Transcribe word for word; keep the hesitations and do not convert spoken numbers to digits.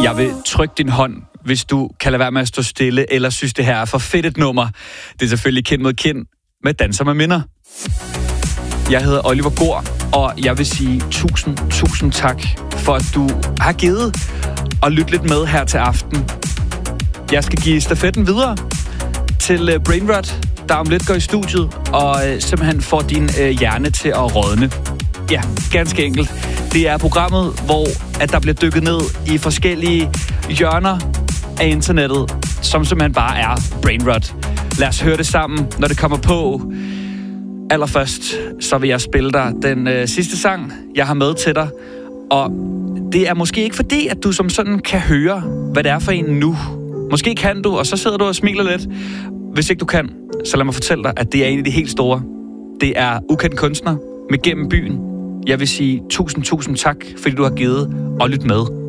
Jeg vil trykke din hånd, hvis du kan lade være med at stå stille, eller synes, det her er for fedt et nummer. Det er selvfølgelig Kind mod Kind med Danser med Minder. Jeg hedder Oliver Gård, og jeg vil sige tusind, tusind tak, for at du har givet og lytte lidt med her til aften. Jeg skal give stafetten videre til Brainrot, der om lidt går i studiet, og simpelthen får din hjerne til at rådne. Ja, ganske enkelt. Det er programmet, hvor at der bliver dykket ned i forskellige hjørner af internettet, som simpelthen bare er Brainrot. Lad os høre det sammen, når det kommer på. Allerførst, så vil jeg spille dig den øh, sidste sang, jeg har med til dig. Og det er måske ikke fordi, at du som sådan kan høre, hvad det er for en nu. Måske kan du, og så sidder du og smiler lidt. Hvis ikke du kan, så lad mig fortælle dig, at det er en af de helt store. Det er Ukendt Kunstner med Gennem Byen. Jeg vil sige tusind, tusind tak, fordi du har givet og lyttet med.